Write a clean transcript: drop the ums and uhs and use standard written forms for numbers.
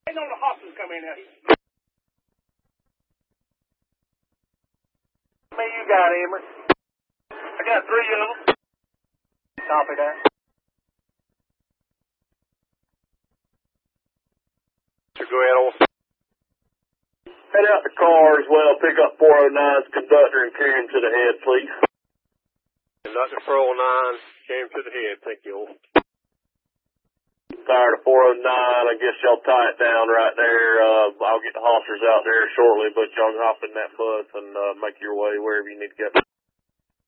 Ain't no hospitals coming in now. How many you got, Emery? I got 3 of them. Copy that. So go ahead, also. Head out the car as well. Pick up 409's conductor and carry him to the head, please. Conductor 409, carry him to the head. Thank you. Tired of 409. I guess y'all tie it down right there. I'll get the officers out there shortly, but y'all hop in that bus and make your way wherever you need to get.